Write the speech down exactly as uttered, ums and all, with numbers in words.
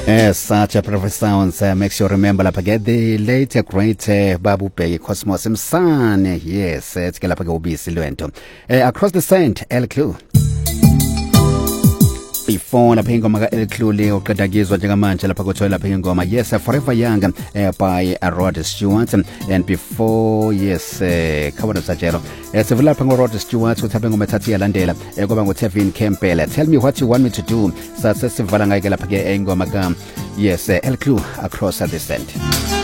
As such a perfect sounds uh, makes you remember lapha ke the late great uh, Babu Bheki Cosmos Msane. Yes, it's ke lapha ke ubisi lwento. Uh, across the sand, El Clue. Before lapha ingoma ka El Clue le uqeda kizwa njengamanje lapha kuthiwa lapha ingoma Yes Forever Young uh, by uh, Rod Stewart, and before yes uh, khawona sajelo uh, sivula lapha ngo Rod Stewart uthabe ngoma ethathi yalandela uh, kuba ngo Tevin Campbell. Tell me what you want me to do. Sase sivala ngayike lapha ke ingoma ka yes uh, El Clue Across the Sand.